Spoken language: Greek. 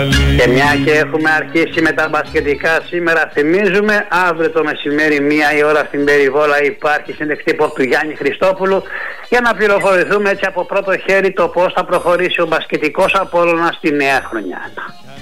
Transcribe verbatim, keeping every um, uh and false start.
Και μια και έχουμε αρχίσει με τα μπασκετικά σήμερα, θυμίζουμε αύριο το μεσημέρι μία η ώρα στην Περιβόλα υπάρχει συνδεκτύπο του Γιάννη Χριστόπουλου για να πληροφορηθούμε έτσι από πρώτο χέρι το πώς θα προχωρήσει ο μπασκετικός Απόλλωνας στη νέα χρονιά.